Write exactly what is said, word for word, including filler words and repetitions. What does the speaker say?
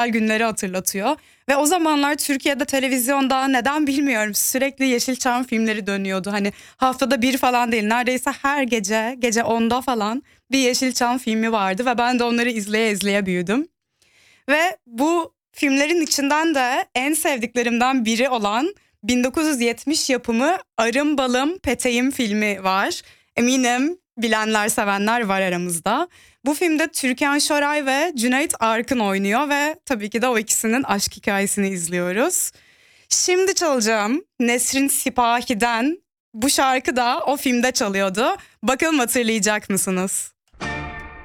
günleri hatırlatıyor. Ve o zamanlar Türkiye'de televizyonda neden bilmiyorum sürekli Yeşilçam filmleri dönüyordu. Hani haftada bir falan değil, neredeyse her gece gece onda falan bir Yeşilçam filmi vardı ve ben de onları izleye izleye büyüdüm. Ve bu filmlerin içinden de en sevdiklerimden biri olan bin dokuz yüz yetmiş yapımı Arım Balım Peteğim filmi var. Eminim bilenler sevenler var aramızda. Bu filmde Türkan Şoray ve Cüneyt Arkın oynuyor ve tabii ki de o ikisinin aşk hikayesini izliyoruz. Şimdi çalacağım Nesrin Sipahi'den bu şarkı da o filmde çalıyordu. Bakalım hatırlayacak mısınız?